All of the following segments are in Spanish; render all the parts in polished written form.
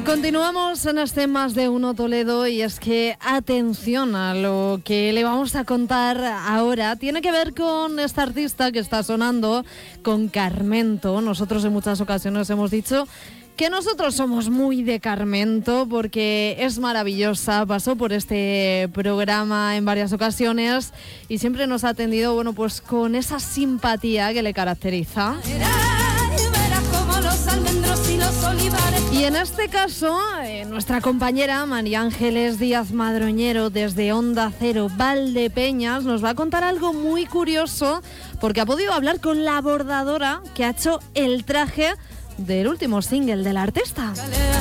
Y continuamos en este Más de Uno Toledo, y es que atención a lo que le vamos a contar ahora. Tiene que ver con esta artista que está sonando, con Carmento. Nosotros en muchas ocasiones hemos dicho que nosotros somos muy de Carmento porque es maravillosa, pasó por este programa en varias ocasiones y siempre nos ha atendido, bueno, pues con esa simpatía que le caracteriza. Y en este caso, nuestra compañera María Ángeles Díaz Madroñero, desde Onda Cero Valdepeñas, nos va a contar algo muy curioso, porque ha podido hablar con la bordadora que ha hecho el traje del último single de la artista.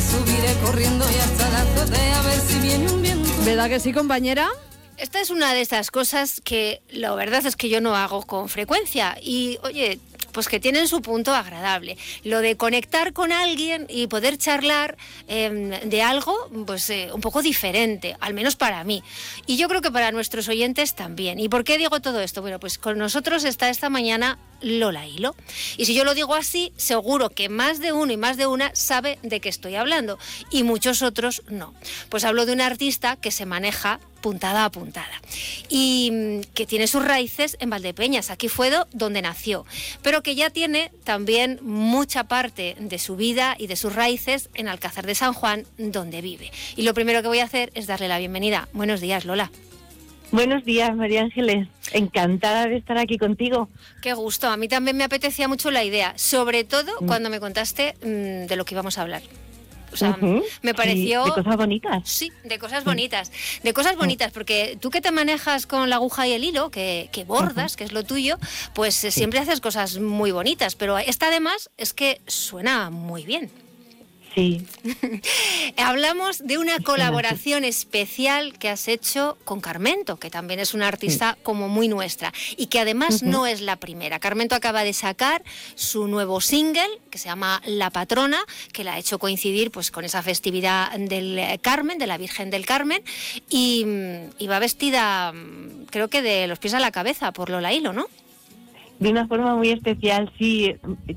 ¿Verdad que sí, compañera? Esta es una de esas cosas que la verdad es que yo no hago con frecuencia y, oye, pues que tienen su punto agradable. Lo de conectar con alguien y poder charlar de algo, pues un poco diferente, al menos para mí. Y yo creo que para nuestros oyentes también. ¿Y por qué digo todo esto? Bueno, pues con nosotros está esta mañana Lola Hilo. Y si yo lo digo así, seguro que más de uno y más de una sabe de qué estoy hablando. Y muchos otros no. Pues hablo de una artista que se maneja puntada a puntada y que tiene sus raíces en Valdepeñas, aquí fue donde nació, pero que ya tiene también mucha parte de su vida y de sus raíces en Alcázar de San Juan, donde vive. Y lo primero que voy a hacer es darle la bienvenida. Buenos días, Lola. Buenos días, María Ángeles. Encantada de estar aquí contigo. Qué gusto. A mí también me apetecía mucho la idea, sobre todo cuando me contaste de lo que íbamos a hablar. O sea, me pareció... Sí, de cosas bonitas. Sí, de cosas bonitas. De cosas bonitas, porque tú que te manejas con la aguja y el hilo, que bordas, que es lo tuyo, pues siempre haces cosas muy bonitas. Pero esta además es que suena muy bien. Sí. Hablamos de una colaboración especial que has hecho con Carmento, que también es una artista como muy nuestra y que además no es la primera. Carmento acaba de sacar su nuevo single que se llama La Patrona, que la ha hecho coincidir pues con esa festividad del Carmen, de la Virgen del Carmen, y va vestida, creo que de los pies a la cabeza, por Lola Hilo, ¿no? De una forma muy especial, sí.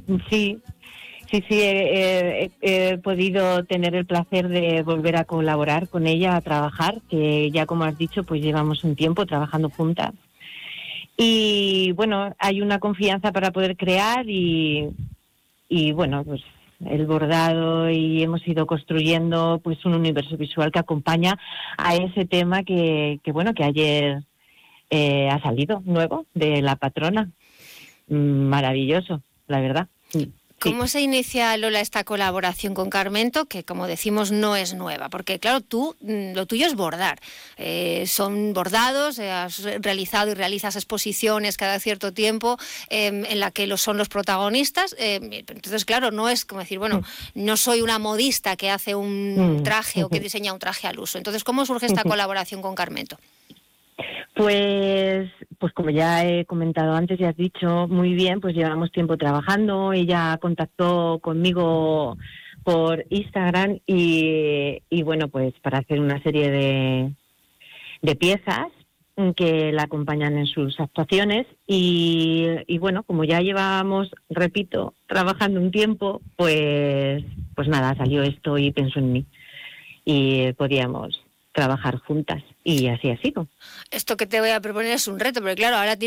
Sí, he podido tener el placer de volver a colaborar con ella, a trabajar, que ya como has dicho, pues llevamos un tiempo trabajando juntas. Y bueno, hay una confianza para poder crear y bueno, pues el bordado, y hemos ido construyendo pues un universo visual que acompaña a ese tema que bueno, que ayer ha salido nuevo, de La Patrona. Maravilloso, la verdad. ¿Cómo se inicia, Lola, esta colaboración con Carmento, que como decimos no es nueva? Porque claro, lo tuyo es bordar. Son bordados, has realizado y realizas exposiciones cada cierto tiempo en la que son los protagonistas. Entonces, claro, no es como decir, bueno, no soy una modista que hace un traje o que diseña un traje al uso. Entonces, ¿cómo surge esta colaboración con Carmento? Pues como ya he comentado antes y has dicho muy bien, pues llevamos tiempo trabajando. Ella contactó conmigo por Instagram y bueno, pues para hacer una serie de piezas que la acompañan en sus actuaciones y bueno, como ya llevábamos, repito, trabajando un tiempo, pues nada, salió esto y pensó en mí y podíamos trabajar juntas y así ha sido. Esto que te voy a proponer es un reto, porque claro, ahora